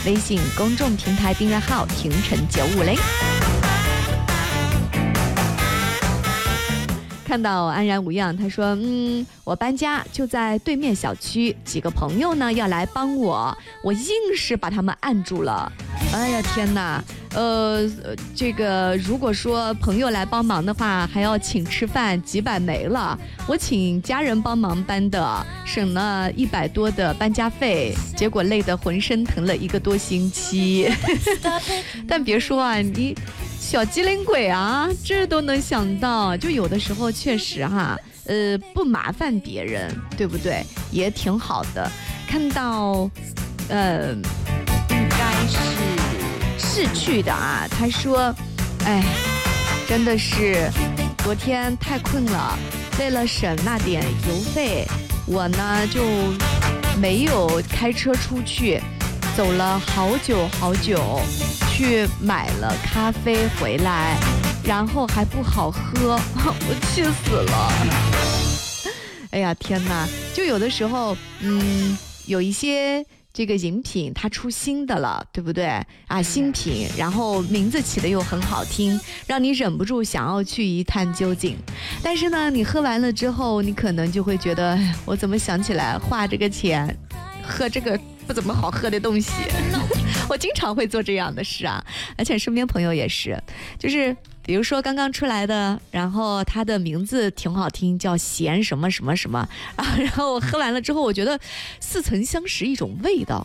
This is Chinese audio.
微信公众平台订阅号“婷晨950”。看到安然无恙，他说我搬家就在对面小区，几个朋友呢要来帮我，我硬是把他们按住了。哎呀天哪，这个如果说朋友来帮忙的话，还要请吃饭，几百没了。我请家人帮忙搬的，省了100多的搬家费，结果累得浑身疼了1个多星期。但别说啊，你小机灵鬼啊，这都能想到，就有的时候确实哈，不麻烦别人，对不对？也挺好的。看到，应该是逝去的啊。他说，哎，真的是昨天太困了，为了省那点油费，我呢就没有开车出去，走了好久好久。去买了咖啡回来，然后还不好喝，我气死了。哎呀天哪，就有的时候有一些这个饮品它出新的了，对不对啊？新品，然后名字起的又很好听，让你忍不住想要去一探究竟。但是呢，你喝完了之后，你可能就会觉得，我怎么想起来花这个钱喝这个不怎么好喝的东西。我经常会做这样的事啊，而且身边朋友也是，就是比如说刚刚出来的，然后它的名字挺好听，叫咸什么什么什么啊，然后我喝完了之后，我觉得似曾相识一种味道。